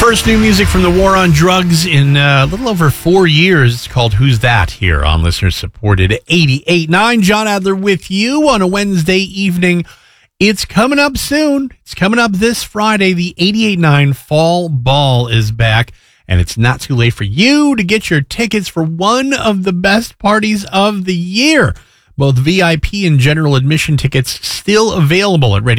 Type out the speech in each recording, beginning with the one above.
First new music from the War on Drugs in a little over 4 years. It's called Who's That here on listener-supported 88.9. John Adler with you on a Wednesday evening. It's coming up soon. It's coming up this Friday. The 88.9 Fall Ball is back, and it's not too late for you to get your tickets for one of the best parties of the year. Both VIP and general admission tickets still available at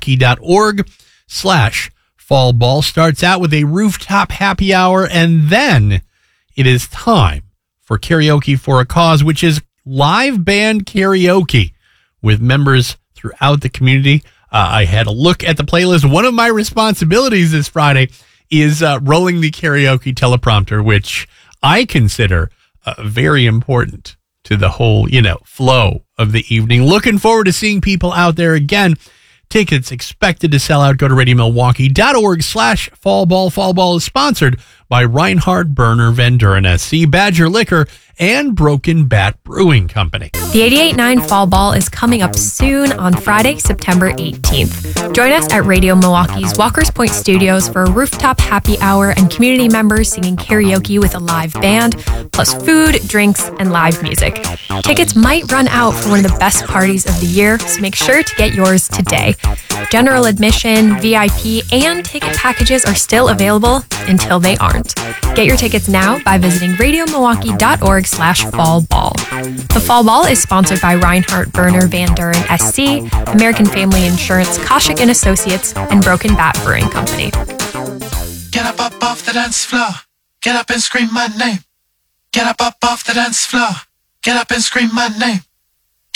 radiomilwaukee.org/Fall Ball. Starts out with a rooftop happy hour, and then it is time for Karaoke for a Cause, which is live band karaoke with members throughout the community. I had a look at the playlist. One of my responsibilities this Friday is rolling the karaoke teleprompter, which I consider very important to the whole, flow of the evening. Looking forward to seeing people out there again. Tickets expected to sell out. Go to radiomilwaukee.org/Fall Ball. Fall Ball is sponsored by Reinhardt Berner Van Duren SC, Badger Liquor, and Broken Bat Brewing Company. The 88.9 Fall Ball is coming up soon on Friday, September 18th. Join us at Radio Milwaukee's Walker's Point Studios for a rooftop happy hour and community members singing karaoke with a live band, plus food, drinks, and live music. Tickets might run out for one of the best parties of the year, so make sure to get yours today. General admission, VIP, and ticket packages are still available until they aren't. Get your tickets now by visiting radiomilwaukee.org/Fall Ball. The Fall Ball is sponsored by Reinhardt Berner Van Duren SC, American Family Insurance, Koshik & Associates, and Broken Bat Brewing Company. Get up off the dance floor. Get up and scream my name. Get up off the dance floor. Get up and scream my name.